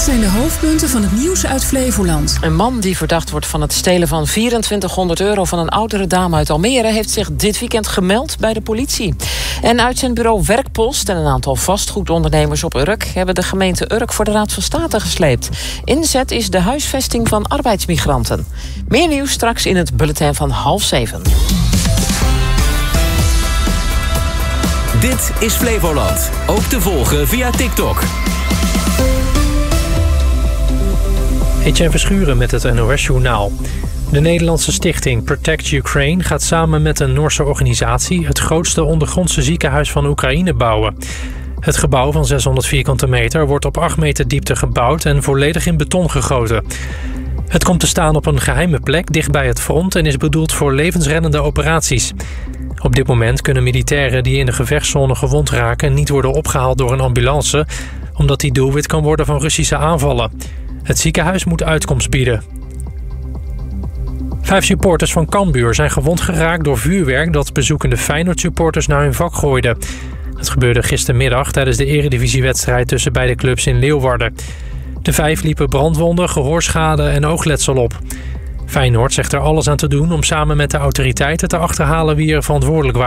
zijn de hoofdpunten van het nieuws uit Flevoland. Een man die verdacht wordt van het stelen van €2400 van een oudere dame uit Almere heeft zich dit weekend gemeld bij de politie. En uitzendbureau Werkpost en een aantal vastgoedondernemers op Urk hebben de gemeente Urk voor de Raad van State gesleept. Inzet is de huisvesting van arbeidsmigranten. Meer nieuws straks in het bulletin van 6:30. Dit is Flevoland. Ook te volgen via TikTok. Etienne Verschuren met het NOS-journaal. De Nederlandse stichting Protect Ukraine gaat samen met een Noorse organisatie het grootste ondergrondse ziekenhuis van Oekraïne bouwen. Het gebouw van 600 vierkante meter wordt op 8 meter diepte gebouwd en volledig in beton gegoten. Het komt te staan op een geheime plek dicht bij het front en is bedoeld voor levensreddende operaties. Op dit moment kunnen militairen die in de gevechtszone gewond raken niet worden opgehaald door een ambulance, omdat die doelwit kan worden van Russische aanvallen. Het ziekenhuis moet uitkomst bieden. 5 supporters van Cambuur zijn gewond geraakt door vuurwerk dat bezoekende Feyenoord-supporters naar hun vak gooiden. Het gebeurde gistermiddag tijdens de eredivisiewedstrijd tussen beide clubs in Leeuwarden. De 5 liepen brandwonden, gehoorschade en oogletsel op. Feyenoord zegt er alles aan te doen om samen met de autoriteiten te achterhalen wie er verantwoordelijk waren.